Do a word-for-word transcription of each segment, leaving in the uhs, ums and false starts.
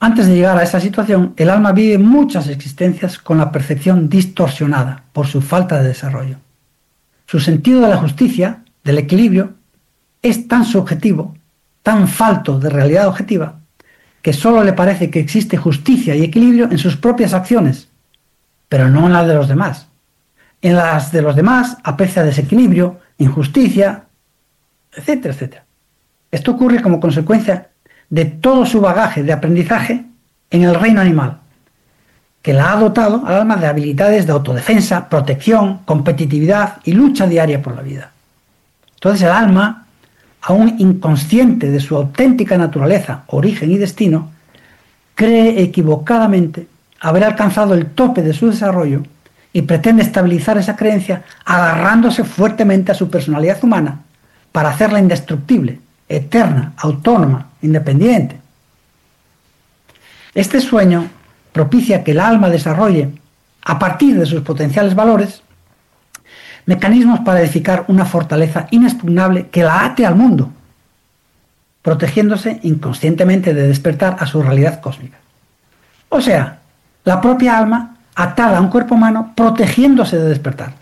Antes de llegar a esa situación, el alma vive muchas existencias con la percepción distorsionada por su falta de desarrollo. Su sentido de la justicia, del equilibrio, es tan subjetivo, tan falto de realidad objetiva, que solo le parece que existe justicia y equilibrio en sus propias acciones, pero no en las de los demás. En las de los demás aprecia desequilibrio, injusticia, etcétera, etcétera. Esto ocurre como consecuencia de todo su bagaje de aprendizaje en el reino animal, que la ha dotado al alma de habilidades de autodefensa, protección, competitividad y lucha diaria por la vida. Entonces el alma, aún inconsciente de su auténtica naturaleza, origen y destino, cree equivocadamente haber alcanzado el tope de su desarrollo y pretende estabilizar esa creencia agarrándose fuertemente a su personalidad humana para hacerla indestructible, eterna, autónoma, independiente. Este sueño propicia que el alma desarrolle, a partir de sus potenciales valores, mecanismos para edificar una fortaleza inexpugnable que la ate al mundo, protegiéndose inconscientemente de despertar a su realidad cósmica. O sea, la propia alma atada a un cuerpo humano protegiéndose de despertar.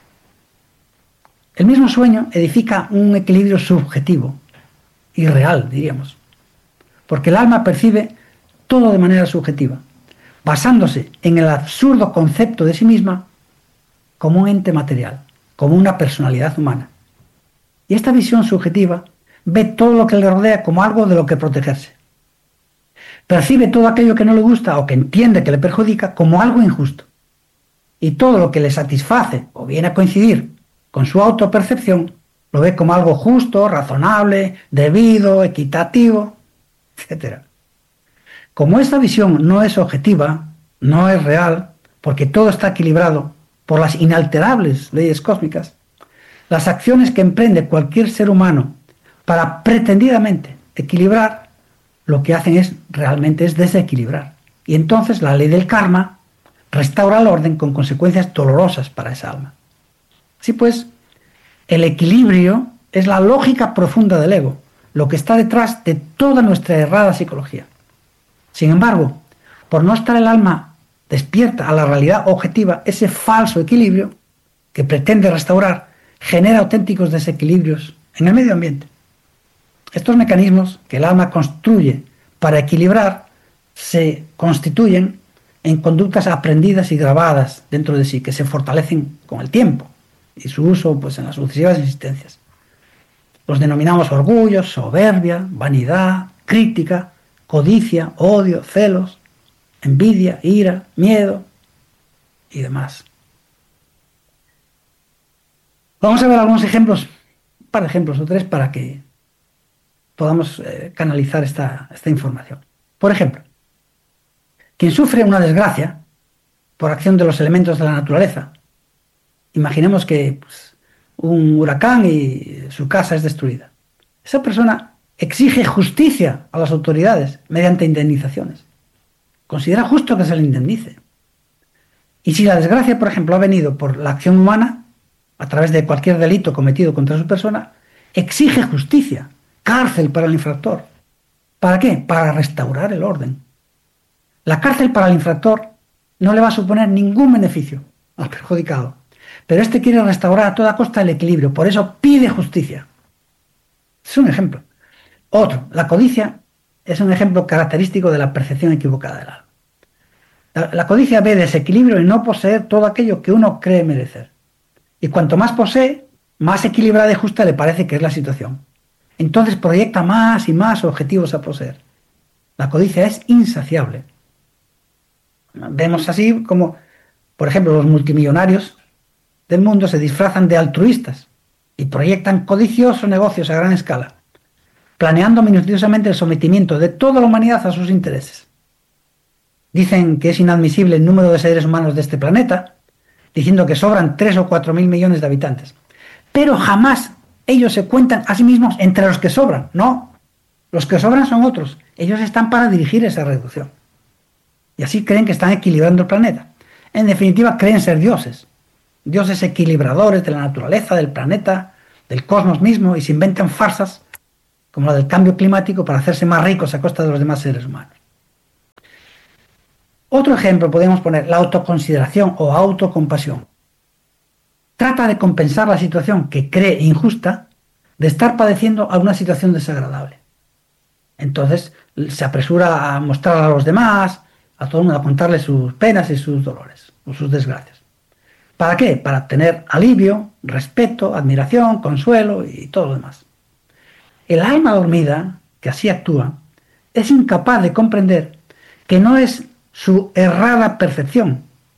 El mismo sueño edifica un equilibrio subjetivo, irreal, diríamos, porque el alma percibe todo de manera subjetiva, basándose en el absurdo concepto de sí misma como un ente material, como una personalidad humana. Y esta visión subjetiva ve todo lo que le rodea como algo de lo que protegerse. Percibe todo aquello que no le gusta o que entiende que le perjudica como algo injusto. Y todo lo que le satisface o viene a coincidir con su autopercepción lo ve como algo justo, razonable, debido, equitativo, etcétera. Como esta visión no es objetiva, no es real, porque todo está equilibrado por las inalterables leyes cósmicas, las acciones que emprende cualquier ser humano para pretendidamente equilibrar, lo que hacen es realmente es desequilibrar. Y entonces la ley del karma restaura el orden con consecuencias dolorosas para esa alma. Así pues, el equilibrio es la lógica profunda del ego, lo que está detrás de toda nuestra errada psicología. Sin embargo, por no estar el alma despierta a la realidad objetiva, ese falso equilibrio que pretende restaurar genera auténticos desequilibrios en el medio ambiente. Estos mecanismos que el alma construye para equilibrar se constituyen en conductas aprendidas y grabadas dentro de sí, que se fortalecen con el tiempo y su uso pues, en las sucesivas existencias. Los denominamos orgullo, soberbia, vanidad, crítica, codicia, odio, celos, envidia, ira, miedo y demás. Vamos a ver algunos ejemplos, un par de ejemplos o tres para que podamos eh, canalizar esta, esta información. Por ejemplo, quien sufre una desgracia por acción de los elementos de la naturaleza, imaginemos que pues, un huracán y su casa es destruida. Esa persona exige justicia a las autoridades mediante indemnizaciones. Considera justo que se le indemnice. Y si la desgracia, por ejemplo, ha venido por la acción humana, a través de cualquier delito cometido contra su persona, exige justicia, cárcel para el infractor. ¿Para qué? Para restaurar el orden. La cárcel para el infractor no le va a suponer ningún beneficio al perjudicado, pero este quiere restaurar a toda costa el equilibrio, por eso pide justicia. Es un ejemplo. Otro, la codicia es un ejemplo característico de la percepción equivocada del alma. La, la codicia ve desequilibrio en no poseer todo aquello que uno cree merecer. Y cuanto más posee, más equilibrada y justa le parece que es la situación. Entonces proyecta más y más objetivos a poseer. La codicia es insaciable. Vemos así como, por ejemplo, los multimillonarios del mundo se disfrazan de altruistas y proyectan codiciosos negocios a gran escala, planeando minuciosamente el sometimiento de toda la humanidad a sus intereses. Dicen que es inadmisible el número de seres humanos de este planeta, diciendo que sobran tres o cuatro mil millones de habitantes. Pero jamás ellos se cuentan a sí mismos entre los que sobran. No, los que sobran son otros. Ellos están para dirigir esa reducción. Y así creen que están equilibrando el planeta. En definitiva, creen ser dioses. Dioses equilibradores de la naturaleza, del planeta, del cosmos mismo, y se inventan farsas como la del cambio climático para hacerse más ricos a costa de los demás seres humanos. Otro ejemplo podemos poner la autoconsideración o autocompasión. Trata de compensar la situación que cree injusta de estar padeciendo alguna situación desagradable. Entonces se apresura a mostrar a los demás, a todo el mundo, a contarle sus penas y sus dolores, o sus desgracias. ¿Para qué? Para obtener alivio, respeto, admiración, consuelo y todo lo demás. El alma dormida, que así actúa, es incapaz de comprender que no es su errada percepción,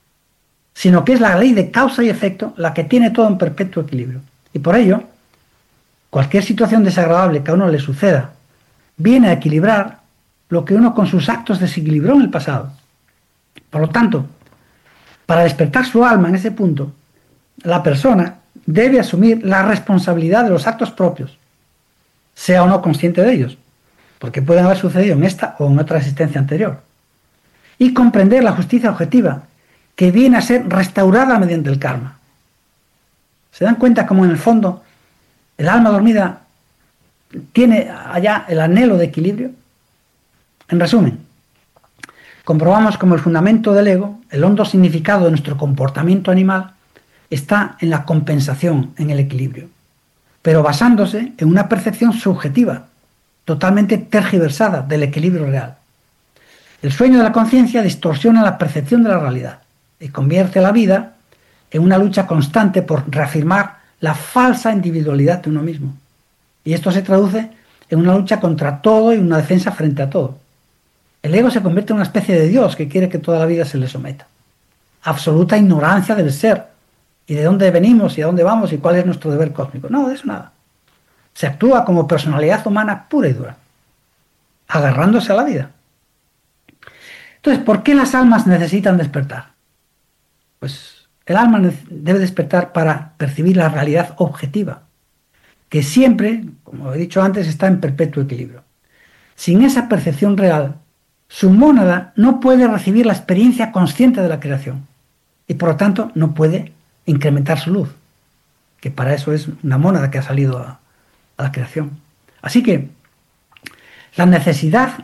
sino que es la ley de causa y efecto la que tiene todo en perpetuo equilibrio. Y por ello, cualquier situación desagradable que a uno le suceda viene a equilibrar lo que uno con sus actos desequilibró en el pasado. Por lo tanto, para despertar su alma en ese punto, la persona debe asumir la responsabilidad de los actos propios, sea o no consciente de ellos, porque pueden haber sucedido en esta o en otra existencia anterior, y comprender la justicia objetiva, que viene a ser restaurada mediante el karma. ¿Se dan cuenta cómo en el fondo el alma dormida tiene allá el anhelo de equilibrio? En resumen, comprobamos como el fundamento del ego, el hondo significado de nuestro comportamiento animal, está en la compensación, en el equilibrio, pero basándose en una percepción subjetiva, totalmente tergiversada del equilibrio real. El sueño de la conciencia distorsiona la percepción de la realidad y convierte la vida en una lucha constante por reafirmar la falsa individualidad de uno mismo. Y esto se traduce en una lucha contra todo y una defensa frente a todo. El ego se convierte en una especie de Dios que quiere que toda la vida se le someta. Absoluta ignorancia del ser y de dónde venimos y a dónde vamos y cuál es nuestro deber cósmico. No, de eso nada. Se actúa como personalidad humana pura y dura, agarrándose a la vida. Entonces, ¿por qué las almas necesitan despertar? Pues el alma debe despertar para percibir la realidad objetiva, que siempre, como he dicho antes, está en perpetuo equilibrio. Sin esa percepción real, su mónada no puede recibir la experiencia consciente de la creación y por lo tanto no puede incrementar su luz, que para eso es una mónada que ha salido a, a la creación. Así que la necesidad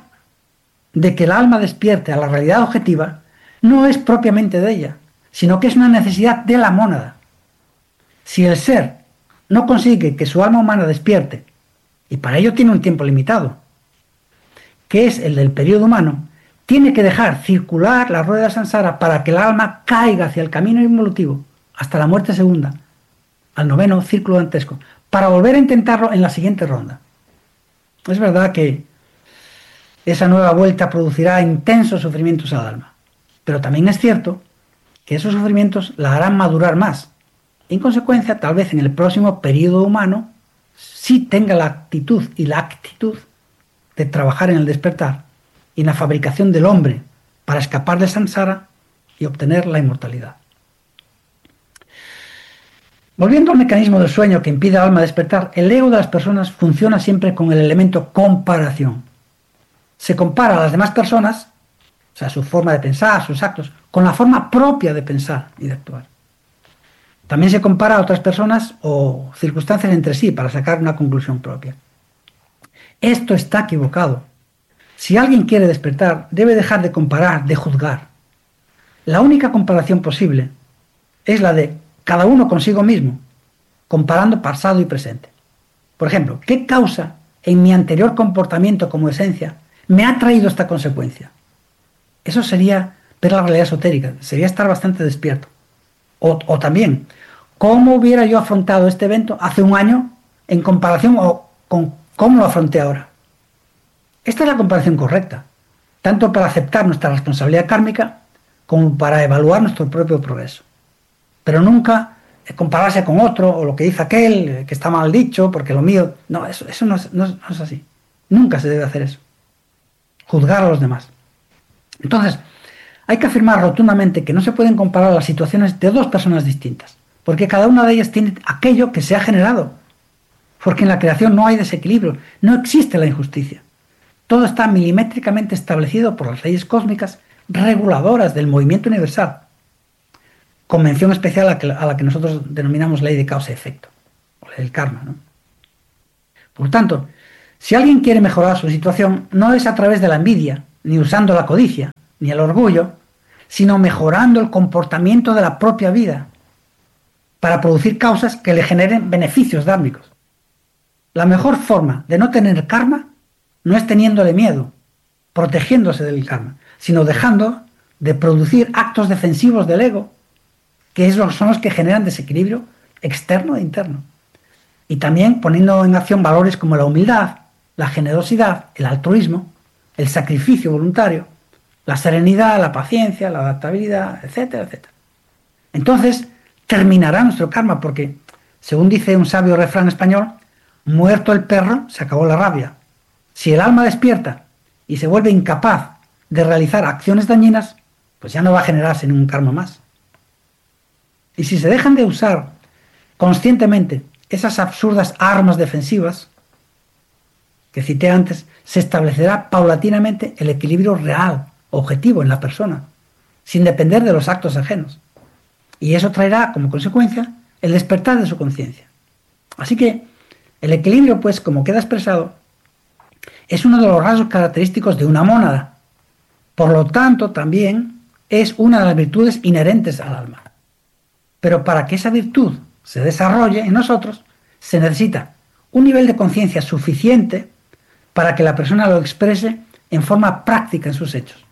de que el alma despierte a la realidad objetiva no es propiamente de ella, sino que es una necesidad de la mónada. Si el ser no consigue que su alma humana despierte, y para ello tiene un tiempo limitado, que es el del periodo humano, tiene que dejar circular la rueda de samsara para que el alma caiga hacia el camino involutivo hasta la muerte segunda, al noveno círculo dantesco, para volver a intentarlo en la siguiente ronda. Es verdad que esa nueva vuelta producirá intensos sufrimientos al alma, pero también es cierto que esos sufrimientos la harán madurar más. En consecuencia, tal vez en el próximo periodo humano sí tenga la actitud y la actitud de trabajar en el despertar y en la fabricación del hombre para escapar del samsara y obtener la inmortalidad. Volviendo al mecanismo del sueño que impide al alma despertar, el ego de las personas funciona siempre con el elemento comparación. Se compara a las demás personas, o sea, su forma de pensar, sus actos, con la forma propia de pensar y de actuar. También se compara a otras personas o circunstancias entre sí para sacar una conclusión propia. Esto está equivocado. Si alguien quiere despertar, debe dejar de comparar, de juzgar. La única comparación posible es la de cada uno consigo mismo, comparando pasado y presente. Por ejemplo, ¿qué causa en mi anterior comportamiento como esencia me ha traído esta consecuencia? Eso sería ver la realidad esotérica, sería estar bastante despierto. O, o también, ¿cómo hubiera yo afrontado este evento hace un año en comparación o con cómo lo afronté ahora? Esta es la comparación correcta, tanto para aceptar nuestra responsabilidad kármica como para evaluar nuestro propio progreso. Pero nunca compararse con otro o lo que dice aquel, que está mal dicho, porque lo mío... No, eso, eso no, es, no, es, no es así. Nunca se debe hacer eso. Juzgar a los demás. Entonces, hay que afirmar rotundamente que no se pueden comparar las situaciones de dos personas distintas, porque cada una de ellas tiene aquello que se ha generado, porque en la creación no hay desequilibrio, no existe la injusticia. Todo está milimétricamente establecido por las leyes cósmicas reguladoras del movimiento universal, convención especial a, que, a la que nosotros denominamos ley de causa y efecto, o ley del karma, ¿no? Por tanto, si alguien quiere mejorar su situación, no es a través de la envidia, ni usando la codicia, ni el orgullo, sino mejorando el comportamiento de la propia vida para producir causas que le generen beneficios dármicos. La mejor forma de no tener karma no es teniéndole miedo, protegiéndose del karma, sino dejando de producir actos defensivos del ego, que es lo- son los que generan desequilibrio externo e interno. Y también poniendo en acción valores como la humildad, la generosidad, el altruismo, el sacrificio voluntario, la serenidad, la paciencia, la adaptabilidad, etcétera, etcétera. Entonces terminará nuestro karma porque, según dice un sabio refrán español, muerto el perro, se acabó la rabia. Si el alma despierta y se vuelve incapaz de realizar acciones dañinas, pues ya no va a generarse ningún karma más. Y si se dejan de usar conscientemente esas absurdas armas defensivas que cité antes, se establecerá paulatinamente el equilibrio real, objetivo en la persona, sin depender de los actos ajenos. Y eso traerá como consecuencia el despertar de su conciencia. Así que el equilibrio, pues, como queda expresado, es uno de los rasgos característicos de una mónada. Por lo tanto, también es una de las virtudes inherentes al alma. Pero para que esa virtud se desarrolle en nosotros, se necesita un nivel de conciencia suficiente para que la persona lo exprese en forma práctica en sus hechos.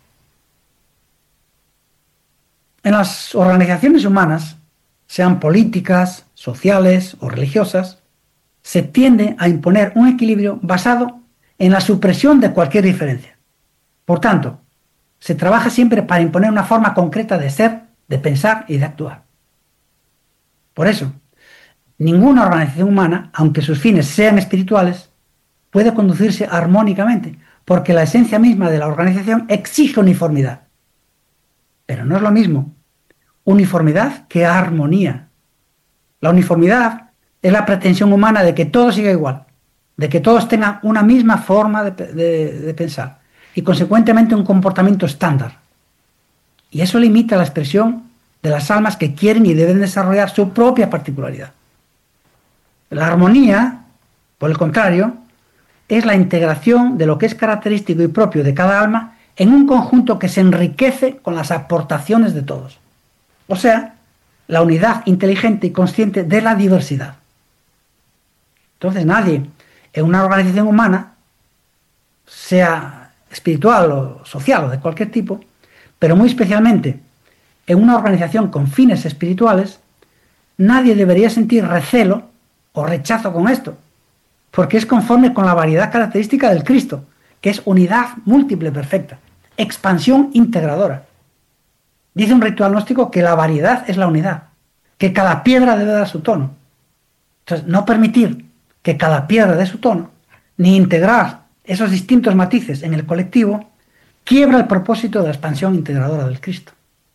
En las organizaciones humanas, sean políticas, sociales o religiosas, se tiende a imponer un equilibrio basado en la supresión de cualquier diferencia. Por tanto, se trabaja siempre para imponer una forma concreta de ser, de pensar y de actuar. Por eso, ninguna organización humana, aunque sus fines sean espirituales, puede conducirse armónicamente, porque la esencia misma de la organización exige uniformidad. Pero no es lo mismo uniformidad que armonía. La uniformidad es la pretensión humana de que todo siga igual, de que todos tengan una misma forma de, de, de pensar y consecuentemente un comportamiento estándar. Y eso limita la expresión de las almas que quieren y deben desarrollar su propia particularidad. La armonía, por el contrario, es la integración de lo que es característico y propio de cada alma en un conjunto que se enriquece con las aportaciones de todos. O sea, la unidad inteligente y consciente de la diversidad. Entonces nadie en una organización humana, sea espiritual o social o de cualquier tipo, pero muy especialmente en una organización con fines espirituales, nadie debería sentir recelo o rechazo con esto, porque es conforme con la variedad característica del Cristo, que es unidad múltiple perfecta, expansión integradora. Dice un ritual gnóstico que la variedad es la unidad, que cada piedra debe dar su tono. Entonces, no permitir que cada piedra dé su tono, ni integrar esos distintos matices en el colectivo, quiebra el propósito de la expansión integradora del Cristo.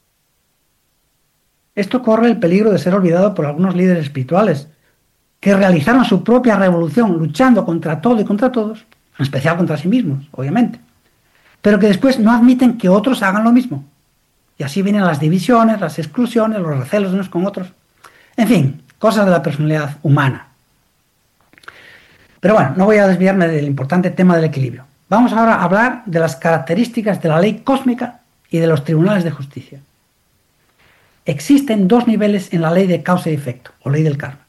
Esto corre el peligro de ser olvidado por algunos líderes espirituales, que realizaron su propia revolución luchando contra todo y contra todos, en especial contra sí mismos, obviamente, pero que después no admiten que otros hagan lo mismo. Y así vienen las divisiones, las exclusiones, los recelos unos con otros. En fin, cosas de la personalidad humana. Pero bueno, no voy a desviarme del importante tema del equilibrio. Vamos ahora a hablar de las características de la ley cósmica y de los tribunales de justicia. Existen dos niveles en la ley de causa y efecto, o ley del karma.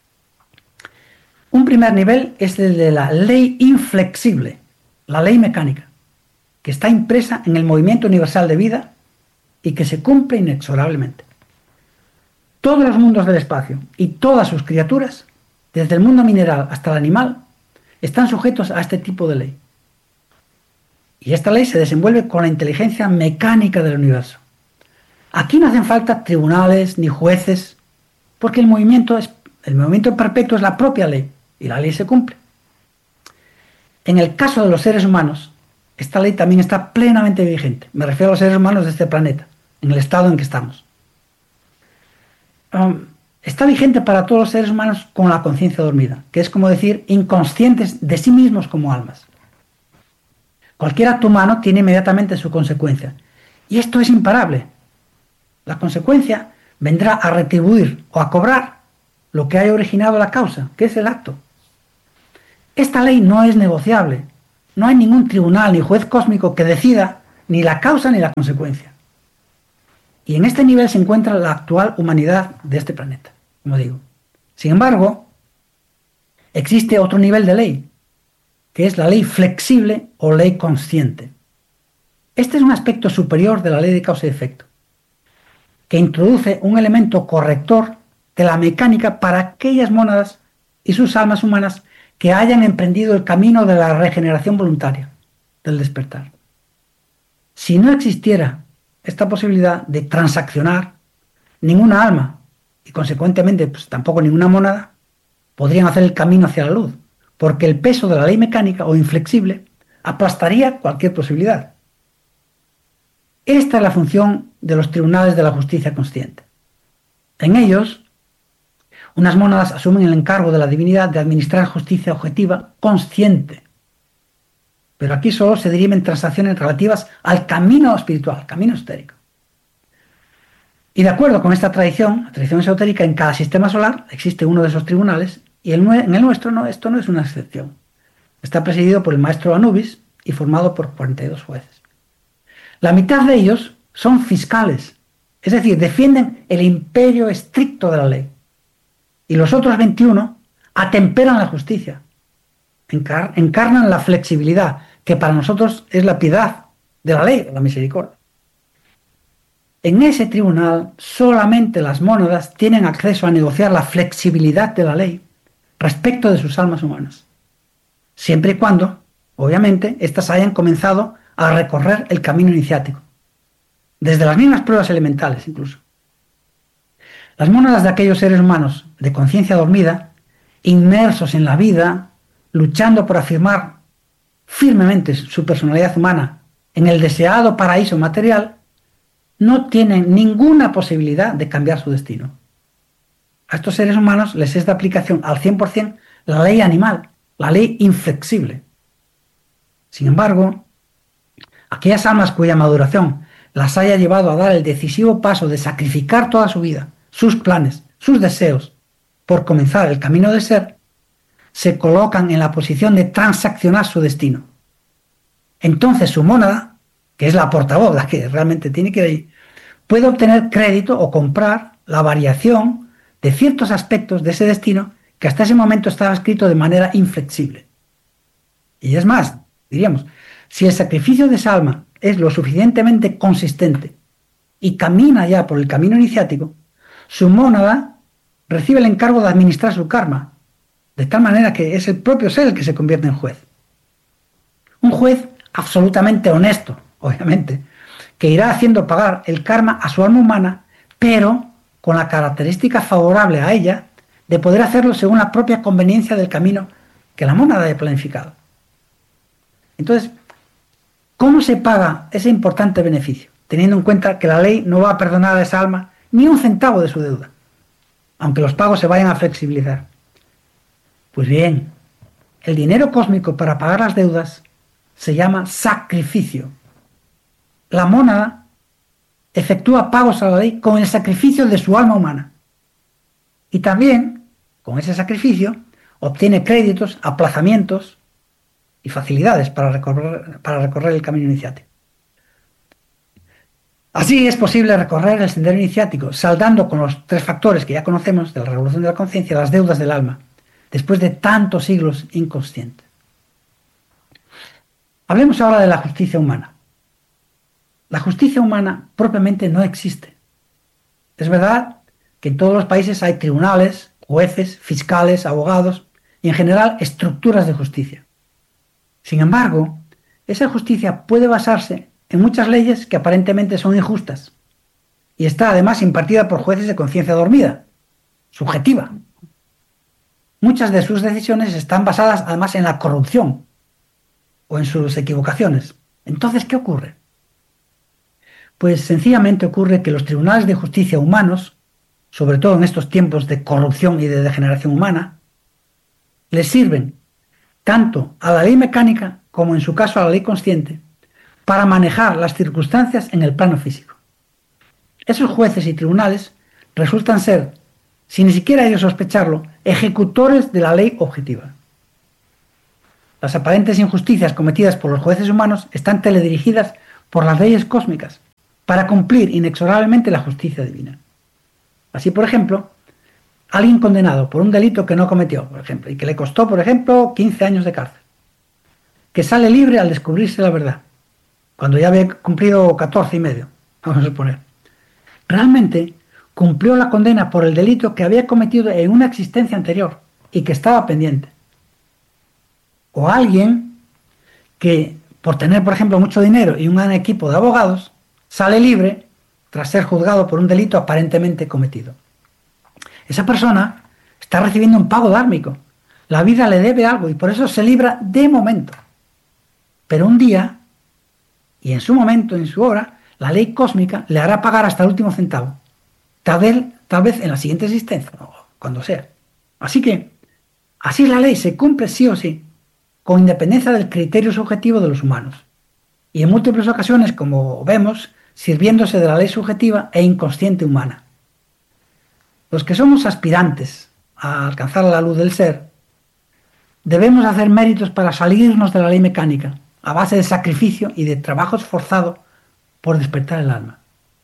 Un primer nivel es el de la ley inflexible, la ley mecánica, que está impresa en el movimiento universal de vida y que se cumple inexorablemente. Todos los mundos del espacio y todas sus criaturas, desde el mundo mineral hasta el animal, están sujetos a este tipo de ley. Y esta ley se desenvuelve con la inteligencia mecánica del universo. Aquí no hacen falta tribunales ni jueces, porque el movimiento, es, el movimiento perpetuo es la propia ley, y la ley se cumple. En el caso de los seres humanos, esta ley también está plenamente vigente. Me refiero a los seres humanos de este planeta, en el estado en que estamos. Um, está vigente para todos los seres humanos con la conciencia dormida, que es como decir, inconscientes de sí mismos como almas. Cualquier acto humano tiene inmediatamente su consecuencia, y esto es imparable. La consecuencia vendrá a retribuir o a cobrar lo que haya originado la causa, que es el acto. Esta ley no es negociable. No hay ningún tribunal ni juez cósmico que decida ni la causa ni la consecuencia. Y en este nivel se encuentra la actual humanidad de este planeta, como digo. Sin embargo, existe otro nivel de ley, que es la ley flexible o ley consciente. Este es un aspecto superior de la ley de causa y efecto, que introduce un elemento corrector de la mecánica para aquellas mónadas y sus almas humanas que hayan emprendido el camino de la regeneración voluntaria, del despertar. Si no existiera esta posibilidad de transaccionar, ninguna alma, y consecuentemente pues, tampoco ninguna mónada, podrían hacer el camino hacia la luz, porque el peso de la ley mecánica o inflexible aplastaría cualquier posibilidad. Esta es la función de los tribunales de la justicia consciente. En ellos, unas mónadas asumen el encargo de la divinidad de administrar justicia objetiva consciente. Pero aquí solo se dirimen transacciones relativas al camino espiritual, al camino esotérico. Y de acuerdo con esta tradición, la tradición esotérica, en cada sistema solar existe uno de esos tribunales, y el, en el nuestro no, esto no es una excepción. Está presidido por el maestro Anubis y formado por cuarenta y dos jueces. La mitad de ellos son fiscales, es decir, defienden el imperio estricto de la ley. Y los otros veintiuno atemperan la justicia, encar encarnan la flexibilidad, que para nosotros es la piedad de la ley, la misericordia. En ese tribunal solamente las mónadas tienen acceso a negociar la flexibilidad de la ley respecto de sus almas humanas, siempre y cuando, obviamente, éstas hayan comenzado a recorrer el camino iniciático, desde las mismas pruebas elementales incluso. Las mónadas de aquellos seres humanos de conciencia dormida, inmersos en la vida, luchando por afirmar firmemente su personalidad humana en el deseado paraíso material, no tienen ninguna posibilidad de cambiar su destino. A estos seres humanos les es de aplicación al cien por cien la ley animal, la ley inflexible. Sin embargo, aquellas almas cuya maduración las haya llevado a dar el decisivo paso de sacrificar toda su vida, sus planes, sus deseos, por comenzar el camino de ser, se colocan en la posición de transaccionar su destino. Entonces su mónada, que es la portavoz, la que realmente tiene que ir, puede obtener crédito o comprar la variación de ciertos aspectos de ese destino que hasta ese momento estaba escrito de manera inflexible. Y es más, diríamos, si el sacrificio de esa alma es lo suficientemente consistente y camina ya por el camino iniciático, su mónada recibe el encargo de administrar su karma, de tal manera que es el propio ser el que se convierte en juez. Un juez absolutamente honesto, obviamente, que irá haciendo pagar el karma a su alma humana, pero con la característica favorable a ella de poder hacerlo según la propia conveniencia del camino que la mónada haya planificado. Entonces, ¿cómo se paga ese importante beneficio? Teniendo en cuenta que la ley no va a perdonar a esa alma ni un centavo de su deuda, aunque los pagos se vayan a flexibilizar. Pues bien, el dinero cósmico para pagar las deudas se llama sacrificio. La mónada efectúa pagos a la ley con el sacrificio de su alma humana. Y también, con ese sacrificio, obtiene créditos, aplazamientos y facilidades para recorrer, para recorrer el camino iniciático. Así es posible recorrer el sendero iniciático, saldando con los tres factores que ya conocemos de la revolución de la conciencia las deudas del alma, después de tantos siglos inconsciente. Hablemos ahora de la justicia humana. La justicia humana propiamente no existe. Es verdad que en todos los países hay tribunales, jueces, fiscales, abogados y en general estructuras de justicia. Sin embargo, esa justicia puede basarse en muchas leyes que aparentemente son injustas y está además impartida por jueces de conciencia dormida, subjetiva. Muchas de sus decisiones están basadas además en la corrupción o en sus equivocaciones. Entonces, ¿qué ocurre? Pues sencillamente ocurre que los tribunales de justicia humanos, sobre todo en estos tiempos de corrupción y de degeneración humana, les sirven tanto a la ley mecánica como en su caso a la ley consciente para manejar las circunstancias en el plano físico. Esos jueces y tribunales resultan ser, sin ni siquiera ellos sospecharlo, ejecutores de la ley objetiva. Las aparentes injusticias cometidas por los jueces humanos están teledirigidas por las leyes cósmicas para cumplir inexorablemente la justicia divina. Así, por ejemplo, alguien condenado por un delito que no cometió, por ejemplo, y que le costó, por ejemplo, quince años de cárcel, que sale libre al descubrirse la verdad, cuando ya había cumplido catorce y medio, vamos a suponer. Realmente cumplió la condena por el delito que había cometido en una existencia anterior y que estaba pendiente. O alguien que, por tener, por ejemplo, mucho dinero y un gran equipo de abogados, sale libre tras ser juzgado por un delito aparentemente cometido. Esa persona está recibiendo un pago dármico. La vida le debe algo y por eso se libra de momento. Pero un día, y en su momento, en su hora, la ley cósmica le hará pagar hasta el último centavo. Tal vez, tal vez en la siguiente existencia, o cuando sea. Así que, así la ley se cumple sí o sí, con independencia del criterio subjetivo de los humanos. Y en múltiples ocasiones, como vemos, sirviéndose de la ley subjetiva e inconsciente humana. Los que somos aspirantes a alcanzar la luz del ser, debemos hacer méritos para salirnos de la ley mecánica, a base de sacrificio y de trabajo esforzado por despertar el alma.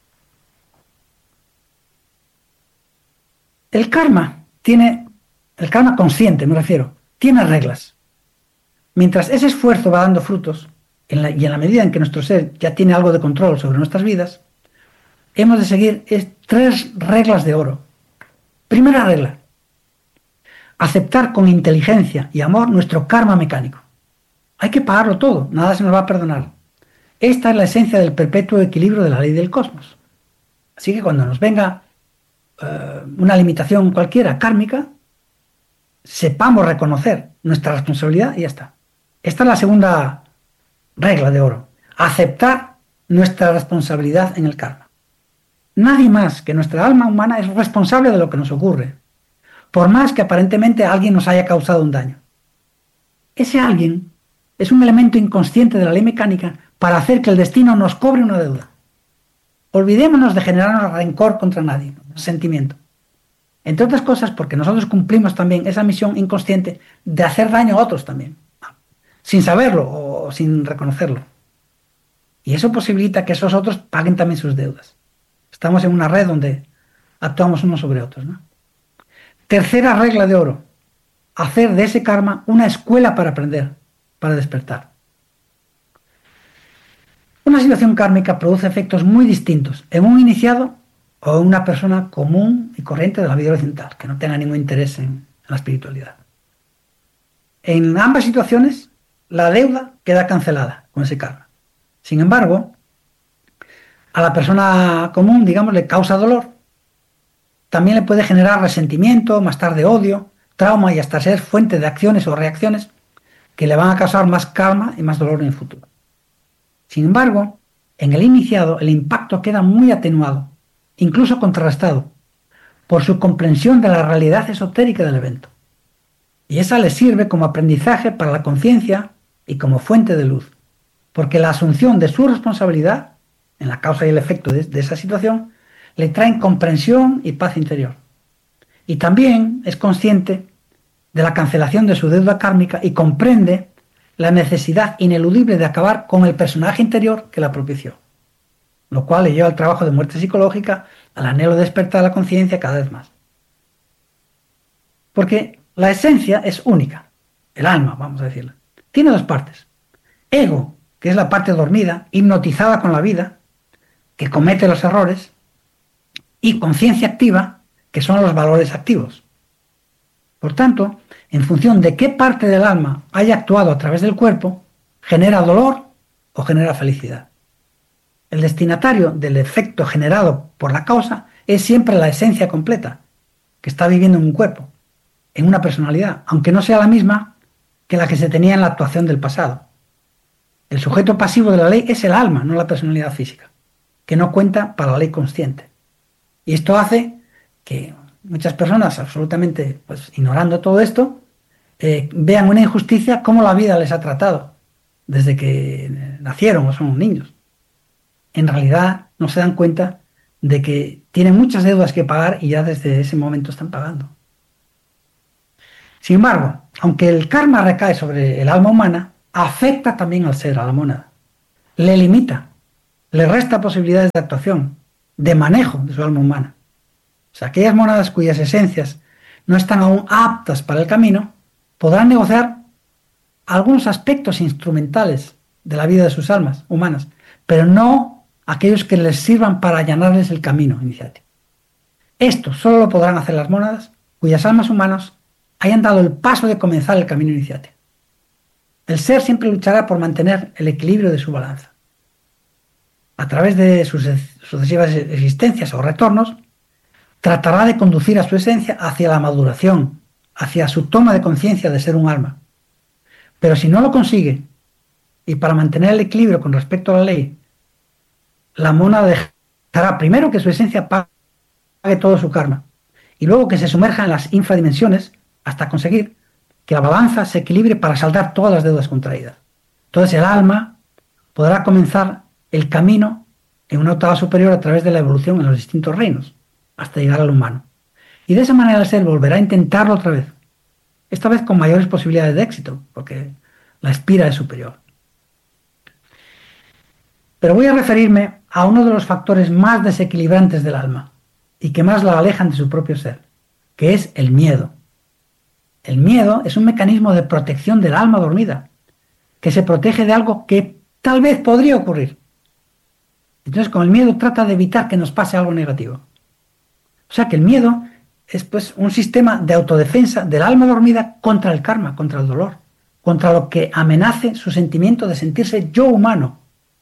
El karma tiene, el karma consciente me refiero, tiene reglas. Mientras ese esfuerzo va dando frutos, en la, y en la medida en que nuestro ser ya tiene algo de control sobre nuestras vidas, hemos de seguir es, tres reglas de oro. Primera regla: aceptar con inteligencia y amor nuestro karma mecánico. Hay que pagarlo todo, nada se nos va a perdonar. Esta es la esencia del perpetuo equilibrio de la ley del cosmos. Así que cuando nos venga uh, una limitación cualquiera kármica, sepamos reconocer nuestra responsabilidad y ya está. Esta es la segunda regla de oro: aceptar nuestra responsabilidad en el karma. Nadie más que nuestra alma humana es responsable de lo que nos ocurre, por más que aparentemente alguien nos haya causado un daño. Ese alguien es un elemento inconsciente de la ley mecánica para hacer que el destino nos cobre una deuda. Olvidémonos de generarnos rencor contra nadie, sentimiento. Entre otras cosas porque nosotros cumplimos también esa misión inconsciente de hacer daño a otros también, sin saberlo o sin reconocerlo. Y eso posibilita que esos otros paguen también sus deudas. Estamos en una red donde actuamos unos sobre otros, ¿no? Tercera regla de oro: hacer de ese karma una escuela para aprender, para despertar. Una situación kármica produce efectos muy distintos en un iniciado o en una persona común y corriente de la vida occidental, que no tenga ningún interés en la espiritualidad. En ambas situaciones, la deuda queda cancelada con ese karma. Sin embargo, a la persona común, digamos, le causa dolor. También le puede generar resentimiento, más tarde odio, trauma y hasta ser fuente de acciones o reacciones que le van a causar más karma y más dolor en el futuro. Sin embargo, en el iniciado el impacto queda muy atenuado, incluso contrarrestado, por su comprensión de la realidad esotérica del evento. Y esa le sirve como aprendizaje para la conciencia y como fuente de luz, porque la asunción de su responsabilidad en la causa y el efecto de, de esa situación le traen comprensión y paz interior. Y también es consciente de la cancelación de su deuda kármica y comprende la necesidad ineludible de acabar con el personaje interior que la propició, lo cual le lleva al trabajo de muerte psicológica, al anhelo de despertar la conciencia cada vez más. Porque la esencia es única, el alma, vamos a decirlo. Tiene dos partes: ego, que es la parte dormida, hipnotizada con la vida, que comete los errores, y conciencia activa, que son los valores activos. Por tanto, en función de qué parte del alma haya actuado a través del cuerpo, genera dolor o genera felicidad. El destinatario del efecto generado por la causa es siempre la esencia completa, que está viviendo en un cuerpo, en una personalidad, aunque no sea la misma que la que se tenía en la actuación del pasado. El sujeto pasivo de la ley es el alma, no la personalidad física, que no cuenta para la ley consciente. Y esto hace que muchas personas, absolutamente pues, ignorando todo esto, eh, vean una injusticia cómo la vida les ha tratado desde que nacieron o son niños. En realidad no se dan cuenta de que tienen muchas deudas que pagar y ya desde ese momento están pagando. Sin embargo, aunque el karma recae sobre el alma humana, afecta también al ser, a la mónada. Le limita, le resta posibilidades de actuación, de manejo de su alma humana. O sea, aquellas mónadas cuyas esencias no están aún aptas para el camino, podrán negociar algunos aspectos instrumentales de la vida de sus almas humanas, pero no aquellos que les sirvan para allanarles el camino iniciático. Esto solo lo podrán hacer las mónadas cuyas almas humanas hayan dado el paso de comenzar el camino iniciático. El ser siempre luchará por mantener el equilibrio de su balanza. A través de sus sucesivas existencias o retornos, tratará de conducir a su esencia hacia la maduración, hacia su toma de conciencia de ser un alma. Pero si no lo consigue, y para mantener el equilibrio con respecto a la ley, la mónada dejará primero que su esencia pague todo su karma, y luego que se sumerja en las infradimensiones hasta conseguir que la balanza se equilibre para saldar todas las deudas contraídas. Entonces el alma podrá comenzar el camino en una octava superior a través de la evolución en los distintos reinos, hasta llegar al humano. Y de esa manera el ser volverá a intentarlo otra vez, esta vez con mayores posibilidades de éxito, porque la espira es superior. Pero voy a referirme a uno de los factores más desequilibrantes del alma y que más la alejan de su propio ser, que es el miedo. El miedo es un mecanismo de protección del alma dormida, que se protege de algo que tal vez podría ocurrir. Entonces, con el miedo trata de evitar que nos pase algo negativo. O sea que el miedo es pues un sistema de autodefensa del alma dormida contra el karma, contra el dolor, contra lo que amenace su sentimiento de sentirse yo humano.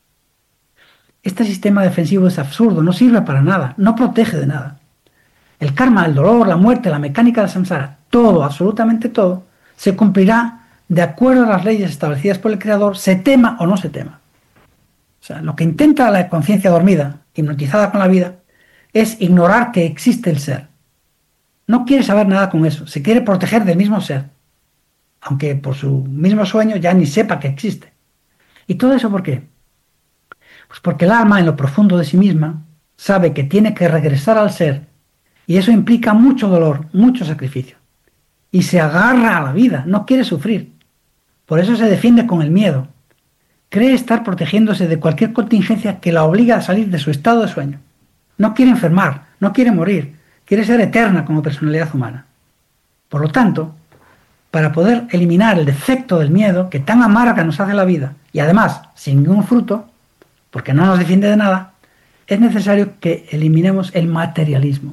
Este sistema defensivo es absurdo, no sirve para nada, no protege de nada. El karma, el dolor, la muerte, la mecánica del samsara, todo, absolutamente todo, se cumplirá de acuerdo a las leyes establecidas por el Creador, se tema o no se tema. O sea, lo que intenta la conciencia dormida, hipnotizada con la vida, es ignorar que existe el ser. No quiere saber nada con eso, se quiere proteger del mismo ser, aunque por su mismo sueño ya ni sepa que existe. ¿Y todo eso por qué? Pues porque el alma en lo profundo de sí misma sabe que tiene que regresar al ser y eso implica mucho dolor, mucho sacrificio. Y se agarra a la vida, no quiere sufrir. Por eso se defiende con el miedo. Cree estar protegiéndose de cualquier contingencia que la obliga a salir de su estado de sueño. No quiere enfermar, no quiere morir, quiere ser eterna como personalidad humana. Por lo tanto, para poder eliminar el defecto del miedo que tan amarga nos hace la vida, y además sin ningún fruto, porque no nos defiende de nada, es necesario que eliminemos el materialismo.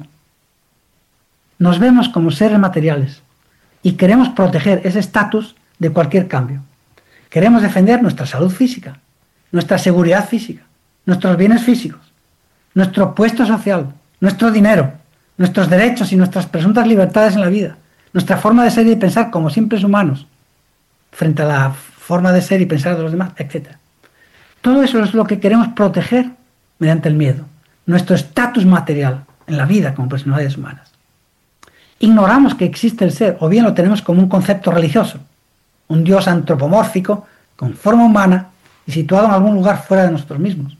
Nos vemos como seres materiales y queremos proteger ese estatus de cualquier cambio. Queremos defender nuestra salud física, nuestra seguridad física, nuestros bienes físicos, nuestro puesto social, nuestro dinero, nuestros derechos y nuestras presuntas libertades en la vida, nuestra forma de ser y pensar como simples humanos, frente a la forma de ser y pensar de los demás, etcétera. Todo eso es lo que queremos proteger mediante el miedo, nuestro estatus material en la vida como personalidades humanas. Ignoramos que existe el ser, o bien lo tenemos como un concepto religioso, un dios antropomórfico, con forma humana y situado en algún lugar fuera de nosotros mismos.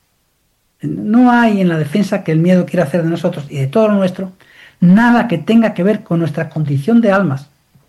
No hay en la defensa que el miedo quiera hacer de nosotros y de todo lo nuestro nada que tenga que ver con nuestra condición de almas,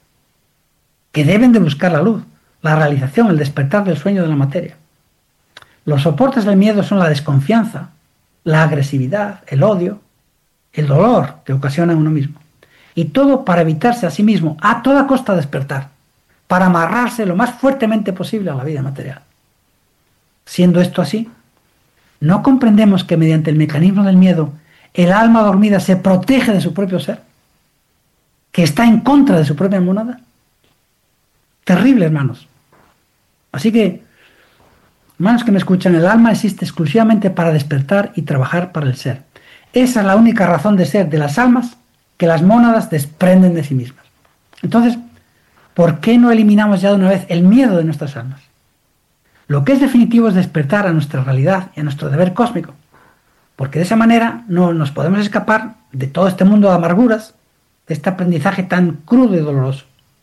que deben de buscar la luz, la realización, el despertar del sueño de la materia. Los soportes del miedo son la desconfianza, la agresividad, el odio, el dolor que ocasiona en uno mismo. Y todo para evitarse a sí mismo, a toda costa despertar, para amarrarse lo más fuertemente posible a la vida material. Siendo esto así, ¿no comprendemos que mediante el mecanismo del miedo el alma dormida se protege de su propio ser? ¿Que está en contra de su propia mónada? Terrible, hermanos. Así que, hermanos que me escuchan, el alma existe exclusivamente para despertar y trabajar para el ser. Esa es la única razón de ser de las almas que las mónadas desprenden de sí mismas. Entonces, ¿por qué no eliminamos ya de una vez el miedo de nuestras almas? Lo que es definitivo es despertar a nuestra realidad y a nuestro deber cósmico, porque de esa manera no nos podemos escapar de todo este mundo de amarguras, de este aprendizaje tan crudo y doloroso.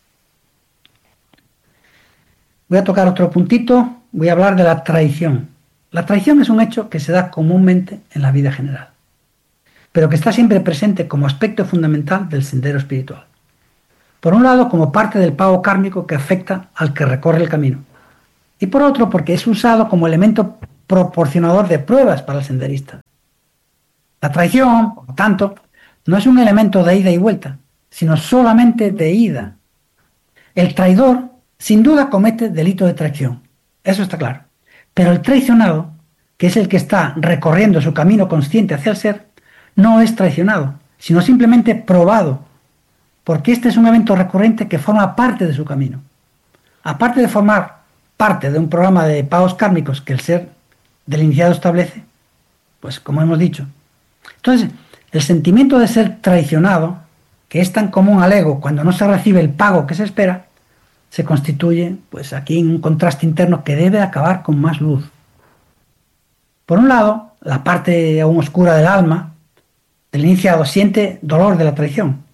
Voy a tocar otro puntito, voy a hablar de la traición. La traición es un hecho que se da comúnmente en la vida general, pero que está siempre presente como aspecto fundamental del sendero espiritual. Por un lado, como parte del pago kármico que afecta al que recorre el camino, y por otro, porque es usado como elemento proporcionador de pruebas para el senderista. La traición, por lo tanto, no es un elemento de ida y vuelta, sino solamente de ida. El traidor, sin duda, comete delito de traición, eso está claro. Pero el traicionado, que es el que está recorriendo su camino consciente hacia el ser, no es traicionado, sino simplemente probado, porque este es un evento recurrente que forma parte de su camino. Aparte de formar parte de un programa de pagos kármicos que el ser del iniciado establece, pues como hemos dicho. Entonces, el sentimiento de ser traicionado, que es tan común al ego cuando no se recibe el pago que se espera, se constituye, pues aquí, en un contraste interno que debe acabar con más luz. Por un lado, la parte aún oscura del alma, del iniciado, siente dolor de la traición,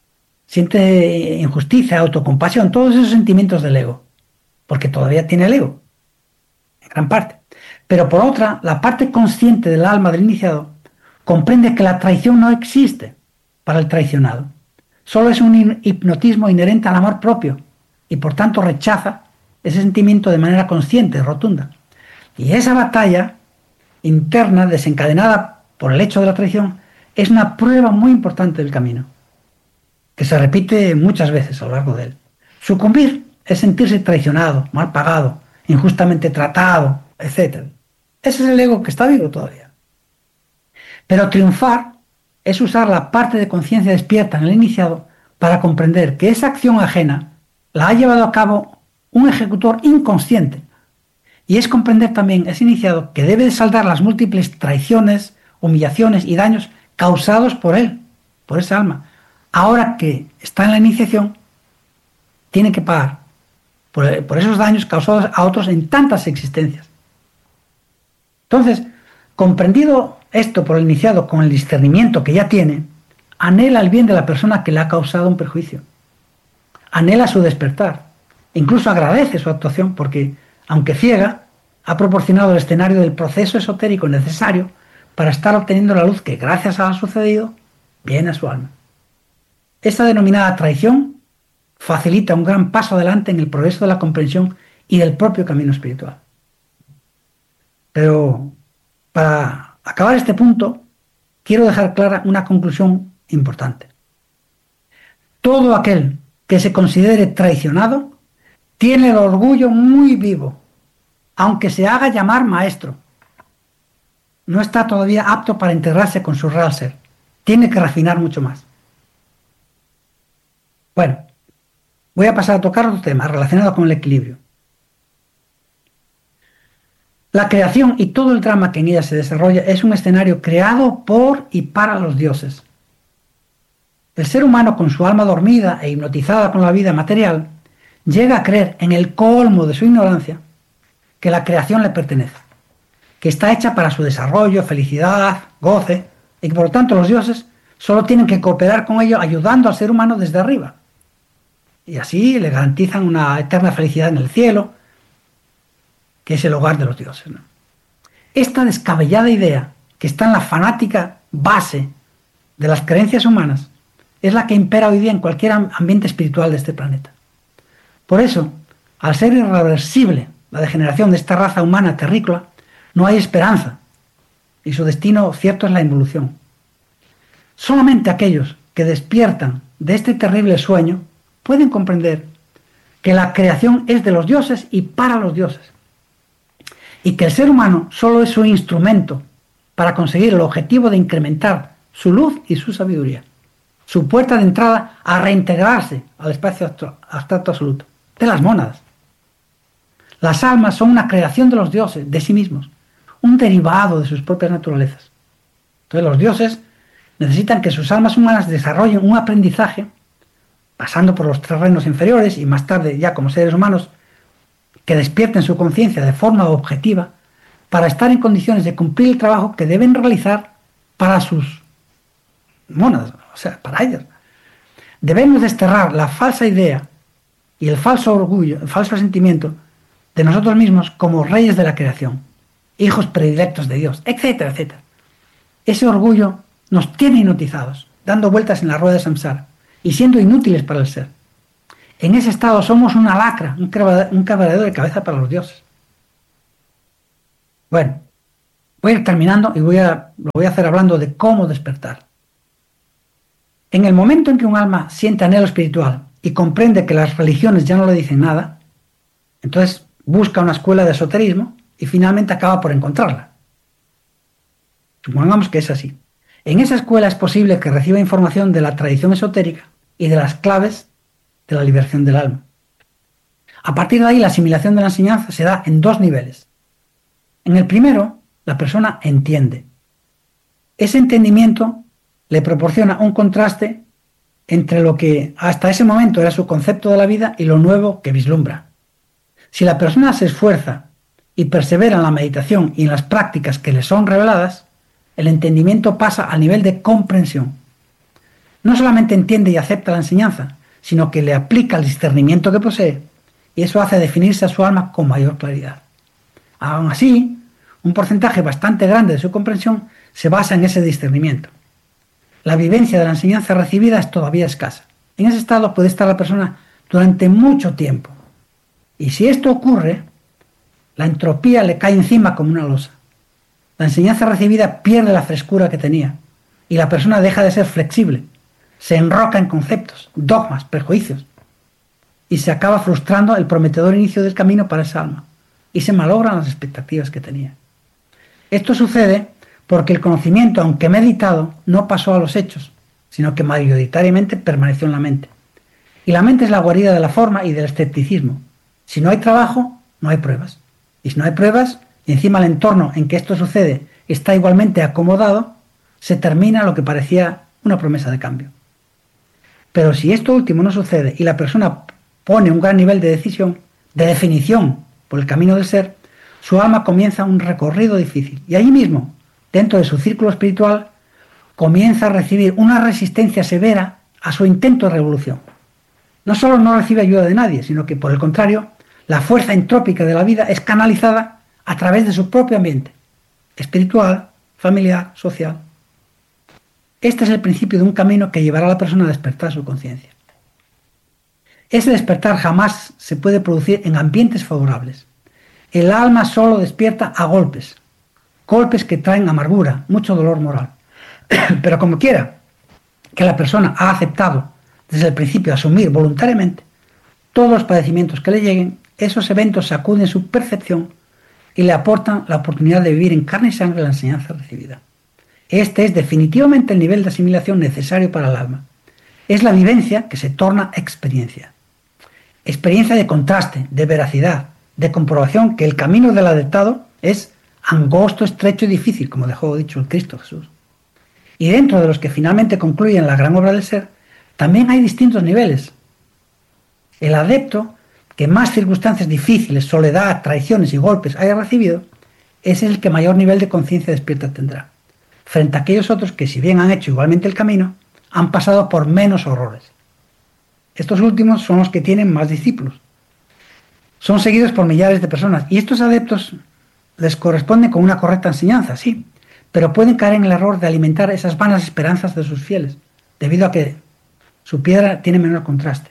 siente injusticia, autocompasión, todos esos sentimientos del ego, porque todavía tiene el ego, en gran parte. Pero por otra, la parte consciente del alma del iniciado comprende que la traición no existe para el traicionado. Solo es un hipnotismo inherente al amor propio y por tanto rechaza ese sentimiento de manera consciente, rotunda. Y esa batalla interna desencadenada por el hecho de la traición es una prueba muy importante del camino, que se repite muchas veces a lo largo de él. Sucumbir es sentirse traicionado, mal pagado, injustamente tratado, etcétera. Ese es el ego que está vivo todavía. Pero triunfar es usar la parte de conciencia despierta en el iniciado para comprender que esa acción ajena la ha llevado a cabo un ejecutor inconsciente. Y es comprender también ese iniciado que debe de saldar las múltiples traiciones, humillaciones y daños causados por él, por esa alma. Ahora que está en la iniciación, tiene que pagar por, por esos daños causados a otros en tantas existencias. Entonces, comprendido esto por el iniciado con el discernimiento que ya tiene, anhela el bien de la persona que le ha causado un perjuicio. Anhela su despertar. Incluso agradece su actuación porque, aunque ciega, ha proporcionado el escenario del proceso esotérico necesario para estar obteniendo la luz que, gracias a lo sucedido, viene a su alma. Esta denominada traición facilita un gran paso adelante en el progreso de la comprensión y del propio camino espiritual. Pero, para acabar este punto, quiero dejar clara una conclusión importante. Todo aquel que se considere traicionado tiene el orgullo muy vivo, aunque se haga llamar maestro. No está todavía apto para integrarse con su real ser. Tiene que refinar mucho más. Bueno, voy a pasar a tocar otro tema relacionado con el equilibrio. La creación y todo el drama que en ella se desarrolla es un escenario creado por y para los dioses. El ser humano, con su alma dormida e hipnotizada con la vida material, llega a creer, en el colmo de su ignorancia, que la creación le pertenece, que está hecha para su desarrollo, felicidad, goce, y que por lo tanto los dioses solo tienen que cooperar con ello ayudando al ser humano desde arriba. Y así le garantizan una eterna felicidad en el cielo, que es el hogar de los dioses, ¿no? Esta descabellada idea, que está en la fanática base de las creencias humanas, es la que impera hoy día en cualquier ambiente espiritual de este planeta. Por eso, al ser irreversible la degeneración de esta raza humana terrícola, no hay esperanza, y su destino cierto es la involución. Solamente aquellos que despiertan de este terrible sueño pueden comprender que la creación es de los dioses y para los dioses, y que el ser humano solo es su instrumento para conseguir el objetivo de incrementar su luz y su sabiduría, su puerta de entrada a reintegrarse al espacio abstracto absoluto, de las mónadas. Las almas son una creación de los dioses, de sí mismos, un derivado de sus propias naturalezas. Entonces los dioses necesitan que sus almas humanas desarrollen un aprendizaje, pasando por los tres reinos inferiores y más tarde ya como seres humanos, que despierten su conciencia de forma objetiva para estar en condiciones de cumplir el trabajo que deben realizar para sus mónadas, o sea, para ellas. Debemos desterrar la falsa idea y el falso orgullo, el falso sentimiento de nosotros mismos como reyes de la creación, hijos predilectos de Dios, etcétera, etcétera. Ese orgullo nos tiene hipnotizados, dando vueltas en la rueda de samsara y siendo inútiles para el ser. En ese estado somos una lacra, un quebradero de cabeza para los dioses. Bueno, Voy a ir terminando y voy a, lo voy a hacer hablando de cómo despertar. En el momento en que un alma siente anhelo espiritual y comprende que las religiones ya no le dicen nada, entonces busca una escuela de esoterismo y finalmente acaba por encontrarla. Supongamos que es así. En esa escuela es posible que reciba información de la tradición esotérica y de las claves de la liberación del alma. A partir de ahí, la asimilación de la enseñanza se da en dos niveles. En el primero, la persona entiende. Ese entendimiento le proporciona un contraste entre lo que hasta ese momento era su concepto de la vida y lo nuevo que vislumbra. Si la persona se esfuerza y persevera en la meditación y en las prácticas que le son reveladas, el entendimiento pasa al nivel de comprensión. No solamente entiende y acepta la enseñanza, sino que le aplica el discernimiento que posee, y eso hace definirse a su alma con mayor claridad. Aún así, un porcentaje bastante grande de su comprensión se basa en ese discernimiento. La vivencia de la enseñanza recibida es todavía escasa. En ese estado puede estar la persona durante mucho tiempo. Y si esto ocurre, la entropía le cae encima como una losa. La enseñanza recibida pierde la frescura que tenía y la persona deja de ser flexible, se enroca en conceptos, dogmas, prejuicios y se acaba frustrando el prometedor inicio del camino para esa alma y se malogran las expectativas que tenía. Esto sucede porque el conocimiento, aunque meditado, no pasó a los hechos, sino que mayoritariamente permaneció en la mente. Y la mente es la guarida de la forma y del escepticismo. Si no hay trabajo, no hay pruebas. Y si no hay pruebas, y encima el entorno en que esto sucede está igualmente acomodado, se termina lo que parecía una promesa de cambio. Pero si esto último no sucede y la persona pone un gran nivel de decisión, de definición por el camino del ser, su alma comienza un recorrido difícil. Y allí mismo, dentro de su círculo espiritual, comienza a recibir una resistencia severa a su intento de revolución. No solo no recibe ayuda de nadie, sino que, por el contrario, la fuerza entrópica de la vida es canalizada a través de su propio ambiente, espiritual, familiar, social. Este es el principio de un camino que llevará a la persona a despertar su conciencia. Ese despertar jamás se puede producir en ambientes favorables. El alma solo despierta a golpes, golpes que traen amargura, mucho dolor moral. Pero como quiera que la persona ha aceptado desde el principio asumir voluntariamente todos los padecimientos que le lleguen, esos eventos sacuden su percepción y le aportan la oportunidad de vivir en carne y sangre la enseñanza recibida. Este es definitivamente el nivel de asimilación necesario para el alma. Es la vivencia que se torna experiencia. Experiencia de contraste, de veracidad, de comprobación que el camino del adeptado es angosto, estrecho y difícil, como dejó dicho el Cristo Jesús. Y dentro de los que finalmente concluyen la gran obra del ser, también hay distintos niveles. El adepto que más circunstancias difíciles, soledad, traiciones y golpes haya recibido, es el que mayor nivel de conciencia despierta tendrá, frente a aquellos otros que, si bien han hecho igualmente el camino, han pasado por menos horrores. Estos últimos son los que tienen más discípulos. Son seguidos por millares de personas, y estos adeptos les corresponde con una correcta enseñanza, sí, pero pueden caer en el error de alimentar esas vanas esperanzas de sus fieles, debido a que su piedra tiene menor contraste.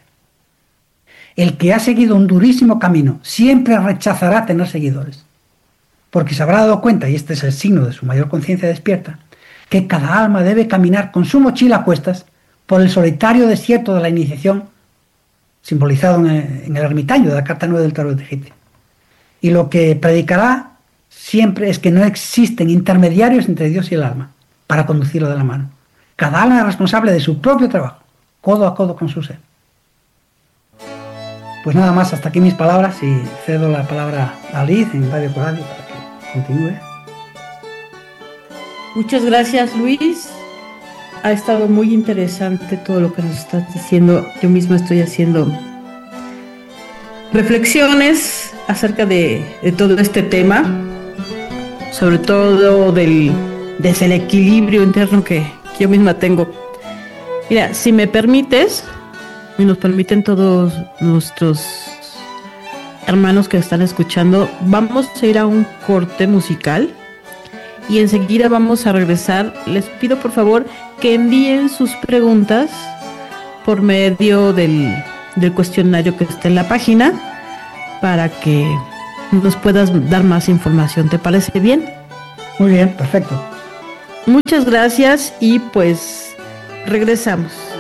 El que ha seguido un durísimo camino siempre rechazará tener seguidores, porque se habrá dado cuenta, y este es el signo de su mayor conciencia despierta, que cada alma debe caminar con su mochila a cuestas por el solitario desierto de la iniciación, simbolizado en el, en el ermitaño de la carta nueve del tarot de Egipto. Y lo que predicará siempre es que no existen intermediarios entre Dios y el alma para conducirlo de la mano. Cada alma es responsable de su propio trabajo, codo a codo con su ser. Pues nada más, hasta aquí mis palabras y cedo la palabra a Liz en Radio Coradio para que continúe. Muchas gracias, Luis. Ha estado muy interesante todo lo que nos estás diciendo. Yo mismo estoy haciendo reflexiones acerca de, de todo este tema, sobre todo del desde el equilibrio interno que, que yo misma tengo. Mira, si me permites, y nos permiten todos nuestros hermanos que están escuchando, vamos a ir a un corte musical y enseguida vamos a regresar. Les pido por favor que envíen sus preguntas por medio del, del cuestionario que está en la página para que nos puedas dar más información. ¿Te parece bien? Muy bien, perfecto. Muchas gracias y pues regresamos.